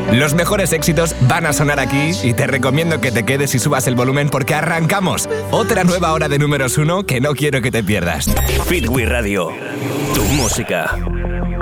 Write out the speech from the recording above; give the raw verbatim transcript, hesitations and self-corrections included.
Los mejores éxitos van a sonar aquí y te recomiendo que te quedes y subas el volumen porque arrancamos otra nueva hora de números uno que no quiero que te pierdas. Fitwi Radio, tu música.